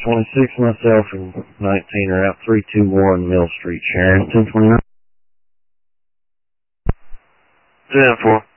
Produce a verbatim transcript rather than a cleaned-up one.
twenty-six, myself, and nineteen are out three two one Mill Street, Sharon. ten twenty-nine. ten four.